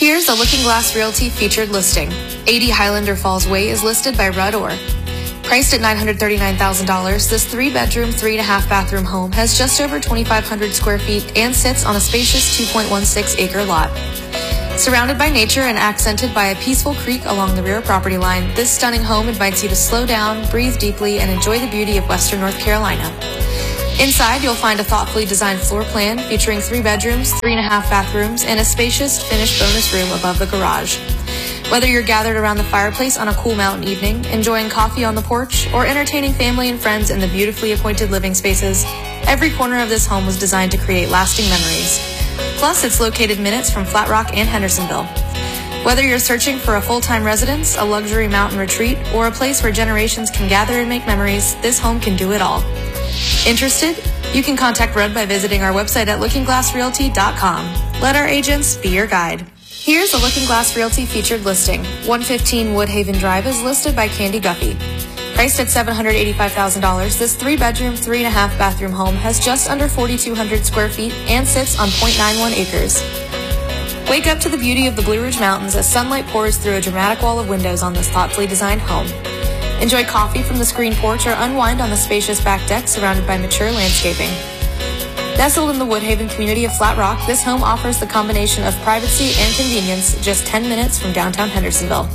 Here's a Looking Glass Realty featured listing. 80 Highlander Falls Way is listed by Rudd Orr. Priced at $939,000, this 3-bedroom, 3.5-bathroom home has just over 2,500 square feet and sits on a spacious 2.16-acre lot. Surrounded by nature and accented by a peaceful creek along the rear property line, this stunning home invites you to slow down, breathe deeply, and enjoy the beauty of Western North Carolina. Inside, you'll find a thoughtfully designed floor plan featuring 3 bedrooms, 3.5 bathrooms, and a spacious finished bonus room above the garage. Whether you're gathered around the fireplace on a cool mountain evening, enjoying coffee on the porch, or entertaining family and friends in the beautifully appointed living spaces, every corner of this home was designed to create lasting memories. Plus, it's located minutes from Flat Rock and Hendersonville. Whether you're searching for a full-time residence, a luxury mountain retreat, or a place where generations can gather and make memories, this home can do it all. Interested? You can contact Rudd by visiting our website at lookingglassrealty.com. Let our agents be your guide. Here's a Looking Glass Realty featured listing. 115 Woodhaven Drive is listed by Candy Guffey. Priced at $785,000, this 3-bedroom, 3.5-bathroom home has just under 4,200 square feet and sits on 0.91 acres. Wake up to the beauty of the Blue Ridge Mountains as sunlight pours through a dramatic wall of windows on this thoughtfully designed home. Enjoy coffee from the screen porch or unwind on the spacious back deck surrounded by mature landscaping. Nestled in the Woodhaven community of Flat Rock, this home offers the combination of privacy and convenience just 10 minutes from downtown Hendersonville.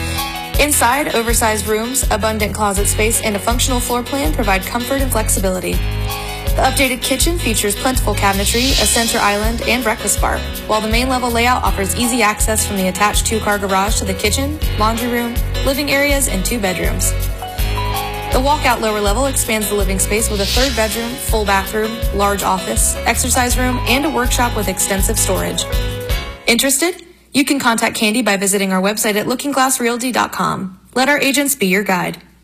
Inside, oversized rooms, abundant closet space, and a functional floor plan provide comfort and flexibility. The updated kitchen features plentiful cabinetry, a center island, and breakfast bar, while the main level layout offers easy access from the attached 2-car garage to the kitchen, laundry room, living areas, and 2 bedrooms. The walkout lower level expands the living space with a 3rd bedroom, full bathroom, large office, exercise room, and a workshop with extensive storage. Interested? You can contact Candy by visiting our website at lookingglassrealty.com. Let our agents be your guide.